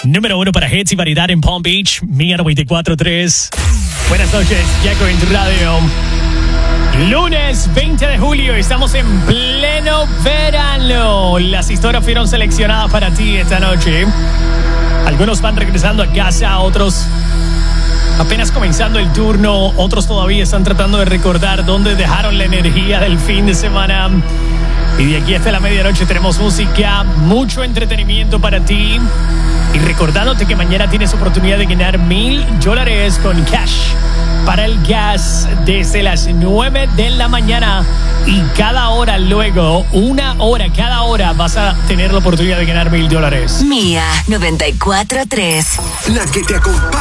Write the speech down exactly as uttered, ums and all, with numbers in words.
Número uno para hits y variedad en Palm Beach, Mía noventa y cuatro punto tres. Buenas noches, Jaco en tu radio. Lunes veinte de julio, estamos en pleno verano. Las historias fueron seleccionadas para ti esta noche. Algunos van regresando a casa, otros apenas comenzando el turno, otros todavía están tratando de recordar dónde dejaron la energía del fin de semana. Y de aquí hasta la medianoche tenemos música, mucho entretenimiento para ti. Y recordándote que mañana tienes oportunidad de ganar mil dólares con cash para el gas desde las nueve de la mañana. Y cada hora luego, una hora, cada hora vas a tener la oportunidad de ganar mil dólares. Mía noventa y cuatro punto tres. La que te acompaña.